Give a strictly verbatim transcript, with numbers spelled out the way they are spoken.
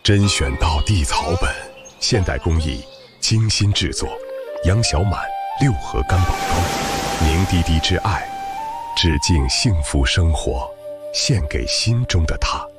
甄选道地草本，现代工艺精心制作。杨小满六合干宝膏，凝滴滴之爱，致敬幸福生活，献给心中的他。